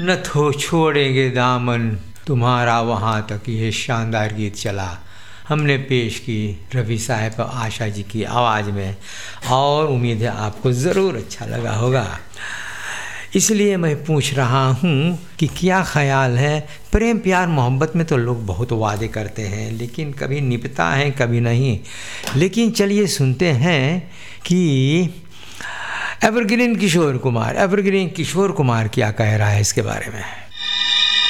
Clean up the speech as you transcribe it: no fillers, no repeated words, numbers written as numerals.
न तो छोड़ेंगे दामन तुम्हारा वहाँ तक, ये शानदार गीत चला हमने पेश की रफ़ी साहब और आशा जी की आवाज़ में, और उम्मीद है आपको ज़रूर अच्छा लगा होगा। इसलिए मैं पूछ रहा हूँ कि क्या ख़याल है, प्रेम प्यार मोहब्बत में तो लोग बहुत वादे करते हैं लेकिन कभी निभता है कभी नहीं। लेकिन चलिए सुनते हैं कि एवरग्रीन किशोर कुमार क्या कह रहा है इसके बारे में।